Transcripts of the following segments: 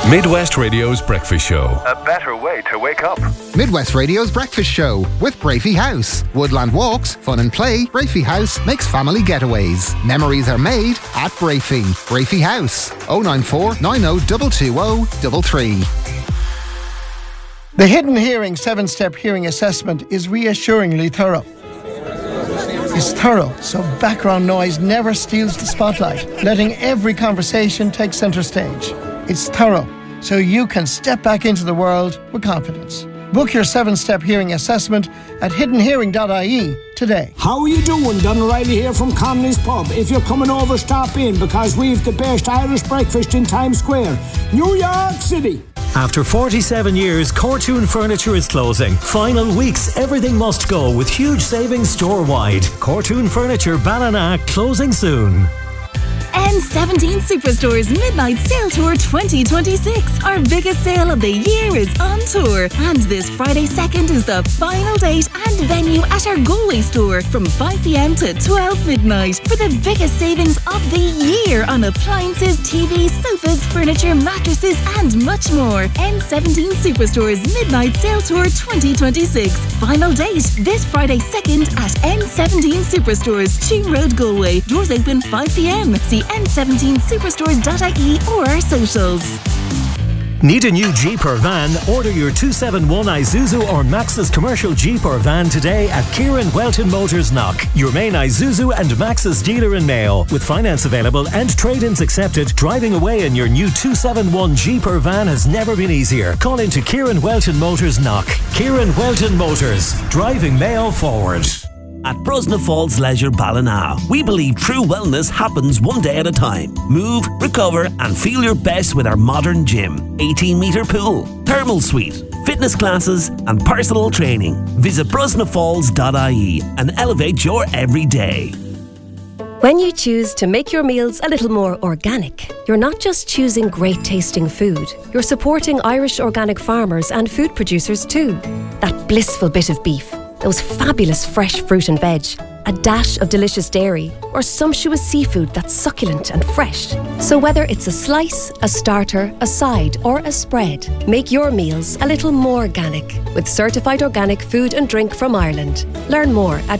Midwest Radio's Breakfast Show. A better way to wake up. Midwest Radio's Breakfast Show with Brafey House. Woodland walks, fun and play. Brafey House makes family getaways. Memories are made at Brafey. Brafey House. 094 90 220 33. The Hidden Hearing 7-step hearing assessment is reassuringly thorough. It's thorough, so background noise never steals the spotlight, letting every conversation take centre stage. It's thorough, so you can step back into the world with confidence. Book your 7-step hearing assessment at hiddenhearing.ie today. How are you doing? Don O'Reilly here from Connolly's Pub. If you're coming over, stop in, because we've the best Irish breakfast in Times Square, New York City. After 47 years, Cortoon Furniture is closing. Final weeks, everything must go with huge savings store-wide. Cortoon Furniture Ballina closing soon. N17 Superstore's Midnight Sale Tour 2026. Our biggest sale of the year is on tour. And this Friday 2nd is the final date and venue at our Galway store from 5pm to 12 midnight for the biggest savings of the year on appliances, TVs, sofas, furniture, mattresses and much more. N17 Superstore's Midnight Sale Tour 2026. Final date this Friday 2nd at N17 Superstores, Tume Road, Galway. Doors open 5pm. See n17superstores.ie or our socials. Need a new Jeep or van? Order your 271 Isuzu or Maxus commercial Jeep or van today at Kieran Welton Motors Knock, your main Isuzu and Maxus dealer in Mayo. With finance available and trade-ins accepted, driving away in your new 271 Jeep or van has never been easier. Call into Kieran Welton Motors Knock. Kieran Welton Motors, driving Mayo forward. At Brosna Falls Leisure Ballina, we believe true wellness happens one day at a time. Move, recover and feel your best with our modern gym, 18-metre pool, thermal suite, fitness classes and personal training. Visit brosnafalls.ie and elevate your everyday. When you choose to make your meals a little more organic, you're not just choosing great tasting food, you're supporting Irish organic farmers and food producers too. That blissful bit of beef, those fabulous fresh fruit and veg, a dash of delicious dairy, or sumptuous seafood that's succulent and fresh. So whether it's a slice, a starter, a side, or a spread, make your meals a little more organic with certified organic food and drink from Ireland. Learn more at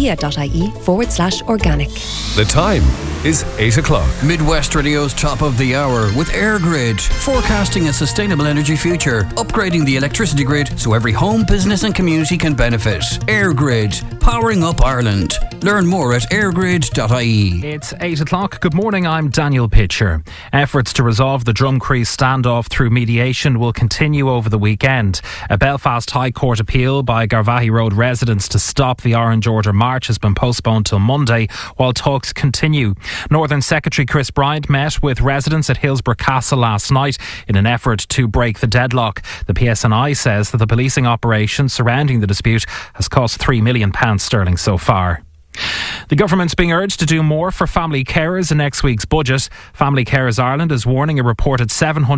boardbia.ie/organic. The time is 8 o'clock. Midwest Radio's Top of the Hour with AirGrid, forecasting a sustainable energy future, upgrading the electricity grid so every home, business and community can benefit. AirGrid, powering up Ireland. Learn more at airgrid.ie. It's 8 o'clock. Good morning, I'm Daniel Pitcher. Efforts to resolve the Drumcree standoff through mediation will continue over the weekend. A Belfast High Court appeal by Garvaghey Road residents to stop the Orange Order March has been postponed till Monday while talks continue. Northern Secretary Chris Bryant met with residents at Hillsborough Castle last night in an effort to break the deadlock. The PSNI says that the policing operation surrounding the dispute has cost £3 million sterling so far. The government's being urged to do more for family carers in next week's budget. Family Carers Ireland is warning a reported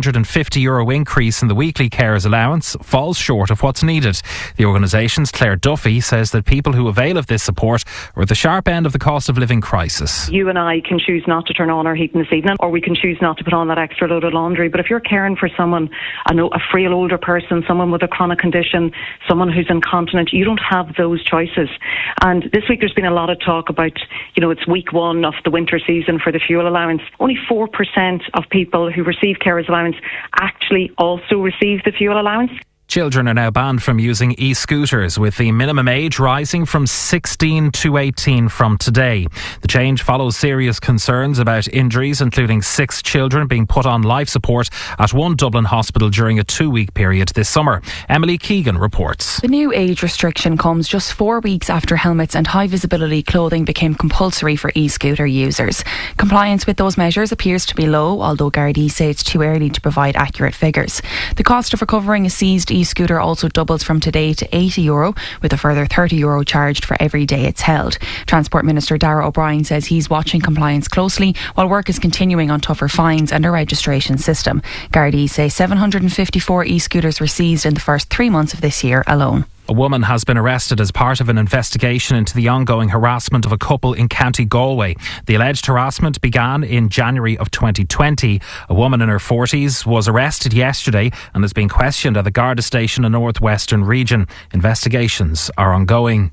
€750 increase in the weekly carers allowance falls short of what's needed. The organisation's Claire Duffy says that people who avail of this support are at the sharp end of the cost of living crisis. You and I can choose not to turn on our heating this evening, or we can choose not to put on that extra load of laundry. But if you're caring for someone, a frail older person, someone with a chronic condition, someone who's incontinent, you don't have those choices. And this week there's been a lot of talk about, it's week one of the winter season for the fuel allowance. Only 4% of people who receive carers allowance actually also receive the fuel allowance. Children are now banned from using e-scooters, with the minimum age rising from 16 to 18 from today. The change follows serious concerns about injuries, including 6 children being put on life support at one Dublin hospital during a 2-week period this summer. Emily Keegan reports. The new age restriction comes just 4 weeks after helmets and high-visibility clothing became compulsory for e-scooter users. Compliance with those measures appears to be low, although Gardaí say it's too early to provide accurate figures. The cost of recovering a seized e-scooter also doubles from today to €80, with a further €30 charged for every day it's held. Transport Minister Darragh O'Brien says he's watching compliance closely while work is continuing on tougher fines and a registration system. Gardaí say 754 e-scooters were seized in the first 3 months of this year alone. A woman has been arrested as part of an investigation into the ongoing harassment of a couple in County Galway. The alleged harassment began in January of 2020. A woman in her 40s was arrested yesterday and is being questioned at the Garda station in North Western Region. Investigations are ongoing.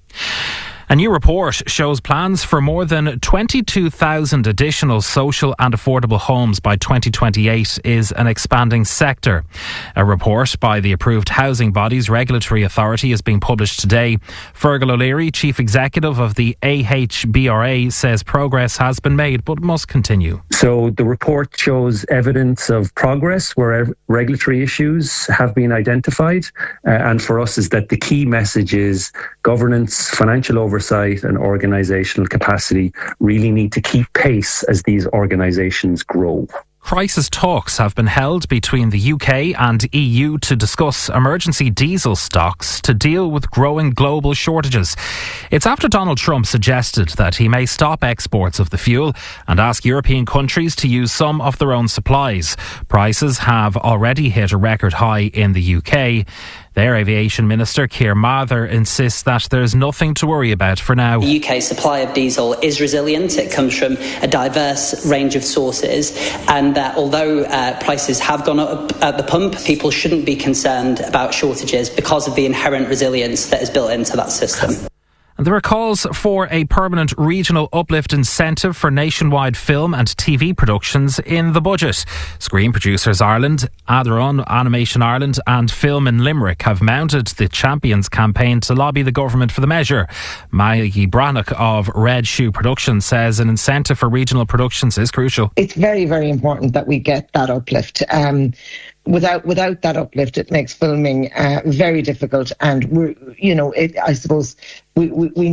A new report shows plans for more than 22,000 additional social and affordable homes by 2028 is an expanding sector. A report by the approved housing body's regulatory authority is being published today. Fergal O'Leary, Chief Executive of the AHBRA, says progress has been made but must continue. So the report shows evidence of progress where regulatory issues have been identified. And for us is that the key message is governance, financial oversight and organisational capacity really need to keep pace as these organisations grow. Crisis talks have been held between the UK and EU to discuss emergency diesel stocks to deal with growing global shortages. It's after Donald Trump suggested that he may stop exports of the fuel and ask European countries to use some of their own supplies. Prices have already hit a record high in the UK. Their aviation minister, Keir Mather, insists that there's nothing to worry about for now. The UK supply of diesel is resilient. It comes from a diverse range of sources, and that although prices have gone up at the pump, people shouldn't be concerned about shortages because of the inherent resilience that is built into that system. And there are calls for a permanent regional uplift incentive for nationwide film and TV productions in the budget. Screen Producers Ireland, Adron, Animation Ireland and Film in Limerick have mounted the Champions campaign to lobby the government for the measure. Maggie Brannock of Red Shoe Productions says an incentive for regional productions is crucial. It's very, very important that we get that uplift. Without that uplift, it makes filming very difficult, and I suppose we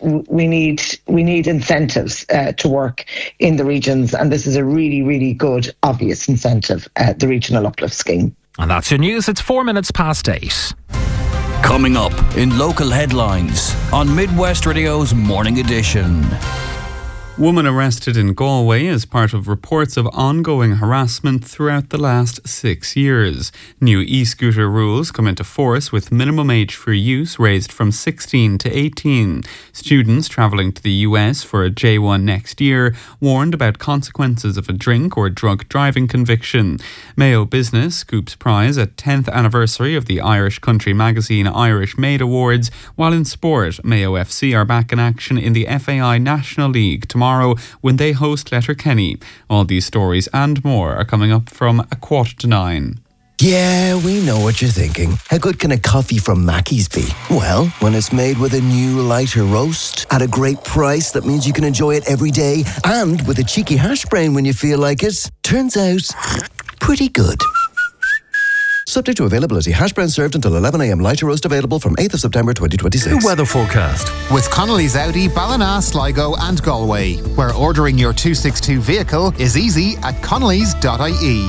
need incentives to work in the regions, and this is a really, really good, obvious incentive, the regional uplift scheme. And that's your news. It's 8:04. Coming up in local headlines on Midwest Radio's Morning Edition. Woman arrested in Galway as part of reports of ongoing harassment throughout the last 6 years. New e-scooter rules come into force with minimum age for use raised from 16 to 18. Students travelling to the US for a J1 next year warned about consequences of a drink or drug driving conviction. Mayo Business scoops prize at 10th anniversary of the Irish country magazine Irish Maid Awards, while in sport, Mayo FC are back in action in the FAI National League tomorrow when they host Letterkenny. All these stories and more are coming up from 9:15. Yeah, we know what you're thinking. How good can a coffee from Mackey's be? Well, when it's made with a new lighter roast at a great price that means you can enjoy it every day, and with a cheeky hash brown when you feel like it, turns out pretty good. Subject to availability. Hash brown served until 11 a.m. Lighter roast available from 8th of September 2026. The weather forecast. With Connolly's Audi, Ballina, Sligo and Galway, where ordering your 262 vehicle is easy at connellys.ie.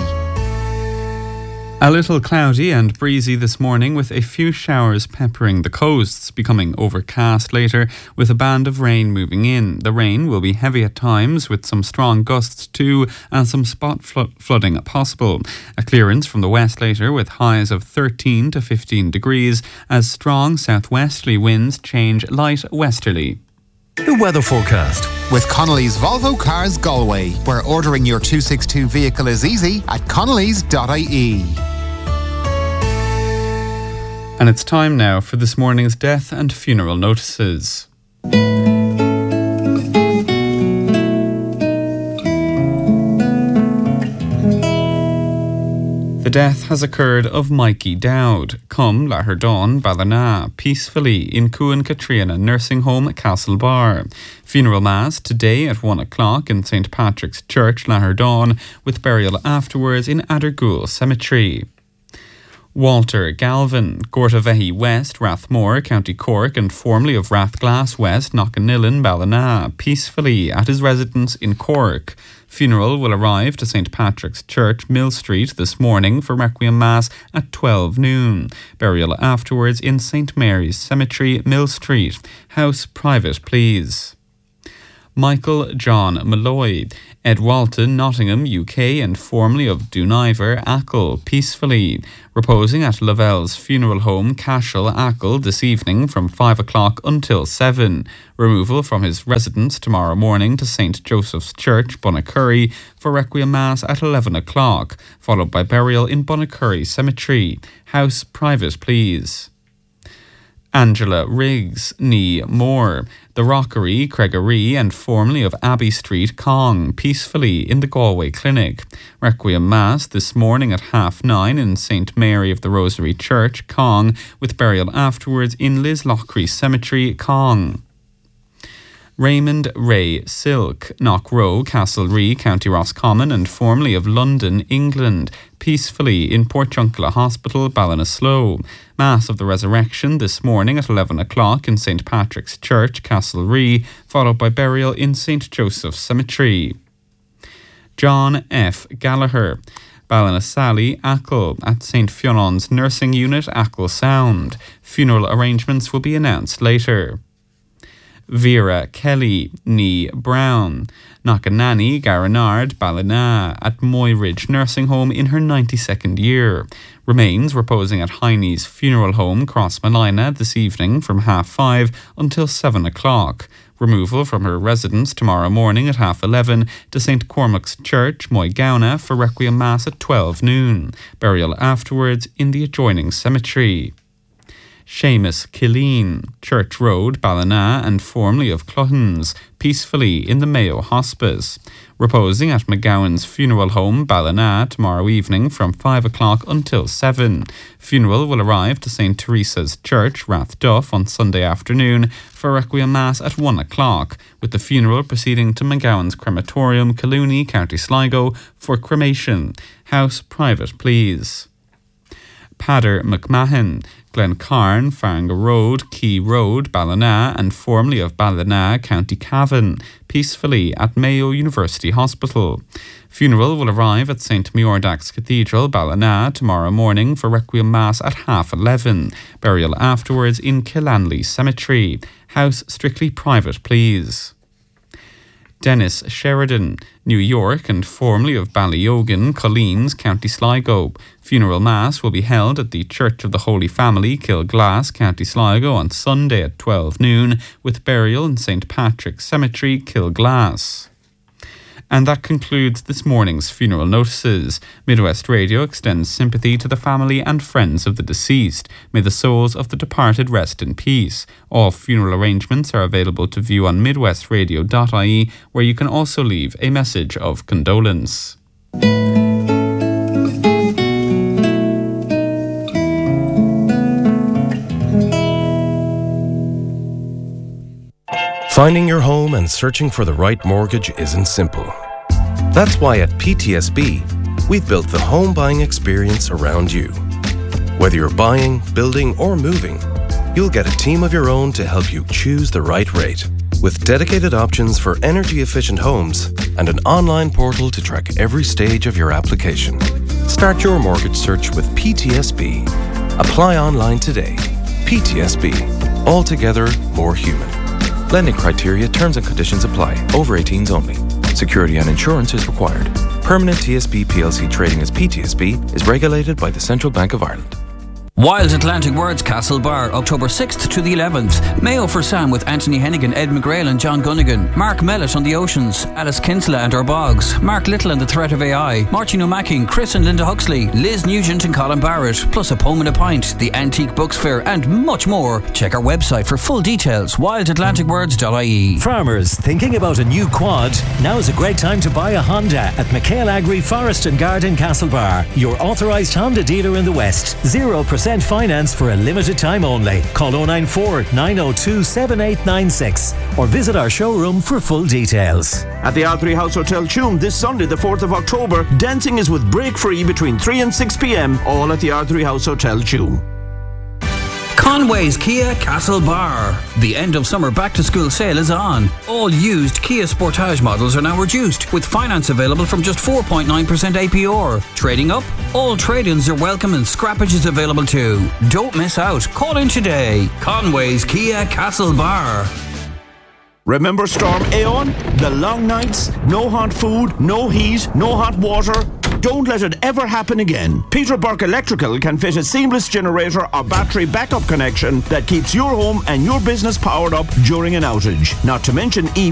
A little cloudy and breezy this morning with a few showers peppering the coasts, becoming overcast later with a band of rain moving in. The rain will be heavy at times with some strong gusts too and some spot flooding possible. A clearance from the west later with highs of 13 to 15 degrees as strong southwesterly winds change light westerly. The weather forecast. With Connolly's Volvo Cars Galway, where ordering your 262 vehicle is easy at connellys.ie. And it's time now for this morning's death and funeral notices. The death has occurred of Mikey Dowd, Cum Lahardon Ballina, peacefully in Cuan Catriona Nursing Home, Castlebar. Funeral Mass today at 1 o'clock in St. Patrick's Church, Lahardon, with burial afterwards in Adergool Cemetery. Walter Galvin, Gortavehi West, Rathmore, County Cork, and formerly of Rathglass West, Knockannillan, Ballina, peacefully at his residence in Cork. Funeral will arrive to St. Patrick's Church, Mill Street, this morning for Requiem Mass at 12 noon. Burial afterwards in St. Mary's Cemetery, Mill Street. House private, please. Michael John Malloy. Ed Walton, Nottingham, UK, and formerly of Dooniver, Achill, peacefully. Reposing at Lavelle's funeral home, Cashel, Achill, this evening from 5 o'clock until 7. Removal from his residence tomorrow morning to St. Joseph's Church, Bunnacurry, for Requiem Mass at 11 o'clock, followed by burial in Bunnacurry Cemetery. House private, please. Angela Riggs, Nee Moore. The Rockery, Craigaree, and formerly of Abbey Street, Cong, peacefully in the Galway Clinic. Requiem Mass this morning at 9:30 in St. Mary of the Rosary Church, Cong, with burial afterwards in Lislochry Cemetery, Cong. Raymond Ray Silk, Knockrow, Castlerea, County Roscommon, and formerly of London, England, peacefully in Portjunkla Hospital, Ballinasloe. Mass of the Resurrection this morning at 11 o'clock in St. Patrick's Church, Castlerea, followed by burial in St. Joseph's Cemetery. John F. Gallagher, Ballinasally, Achill, at St. Fionan's Nursing Unit, Achill Sound. Funeral arrangements will be announced later. Vera Kelly, Nee Brown, Knockannanny, Garanard, Ballina, at Moyridge Nursing Home in her 92nd year. Remains reposing at Heine's Funeral Home, Crossmalina, this evening from 5:30 until 7 o'clock. Removal from her residence tomorrow morning at 11:30 to St. Cormac's Church, Moygownagh, for Requiem Mass at 12 noon. Burial afterwards in the adjoining cemetery. Seamus Killeen, Church Road, Ballina, and formerly of Cluttons, peacefully in the Mayo Hospice. Reposing at McGowan's Funeral Home, Ballina, tomorrow evening from 5 o'clock until 7. Funeral will arrive to St. Teresa's Church, Rathduff, on Sunday afternoon for Requiem Mass at 1 o'clock, with the funeral proceeding to McGowan's Crematorium, Collooney, County Sligo, for cremation. House private, please. Padder McMahon, Glencarn, Farnga Road, Key Road, Ballina, and formerly of Ballina, County Cavan, peacefully at Mayo University Hospital. Funeral will arrive at St. Muirdax Cathedral, Ballina, tomorrow morning for Requiem Mass at 11:30. Burial afterwards in Killanley Cemetery. House strictly private, please. Dennis Sheridan, New York, and formerly of Ballyogan, Colleen's, County Sligo. Funeral Mass will be held at the Church of the Holy Family, Kilglass, County Sligo, on Sunday at 12 noon, with burial in St. Patrick's Cemetery, Kilglass. And that concludes this morning's funeral notices. Midwest Radio extends sympathy to the family and friends of the deceased. May the souls of the departed rest in peace. All funeral arrangements are available to view on midwestradio.ie, where you can also leave a message of condolence. Finding your home and searching for the right mortgage isn't simple. That's why at PTSB, we've built the home buying experience around you. Whether you're buying, building, or moving, you'll get a team of your own to help you choose the right rate. With dedicated options for energy-efficient homes and an online portal to track every stage of your application. Start your mortgage search with PTSB. Apply online today. PTSB. Altogether more human. Lending criteria, terms and conditions apply. Over 18s only. Security and insurance is required. Permanent TSB PLC trading as PTSB is regulated by the Central Bank of Ireland. Wild Atlantic Words Castlebar, October 6th to the 11th. Mayo for Sam with Anthony Hennigan, Ed McGrail and John Gunnigan. Mark Mellett on the Oceans. Alice Kinsella and Our Bogs. Mark Little and the Threat of AI. Martin O'Macking, Chris and Linda Huxley. Liz Nugent and Colin Barrett. Plus a poem and a pint. The Antique Books Fair and much more. Check our website for full details. wildatlanticwords.ie. Farmers thinking about a new quad? Now's a great time to buy a Honda at McHale Agri Forest and Garden Castlebar. Your authorised Honda dealer in the West. 0% finance for a limited time only. Call 094 902 7896 or visit our showroom for full details. At the R3 House Hotel Tuam this Sunday the 4th of October, dancing is with break free between 3 and 6 p.m, all at the R3 House Hotel Tuam. Conway's Kia Castlebar. The end of summer back to school sale is on. All used Kia Sportage models are now reduced, with finance available from just 4.9% APR. Trading up? All trade-ins are welcome and scrappage is available too. Don't miss out. Call in today. Conway's Kia Castlebar. Remember Storm Aeon? The long nights, no hot food, no heat, no hot water. Don't let it ever happen again. Peter Burke Electrical can fit a seamless generator or battery backup connection that keeps your home and your business powered up during an outage. Not to mention EV